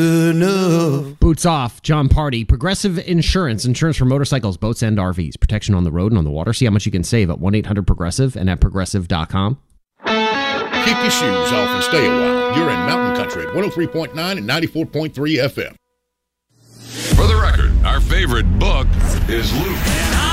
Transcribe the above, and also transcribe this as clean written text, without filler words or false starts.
Boots off, John Party. Progressive Insurance. Insurance for motorcycles, boats, and RVs. Protection on the road and on the water. See how much you can save at 1-800-PROGRESSIVE and at progressive.com. Kick your shoes off and stay a while. You're in Mountain Country at 103.9 and 94.3 FM. For the record, our favorite book is Luke.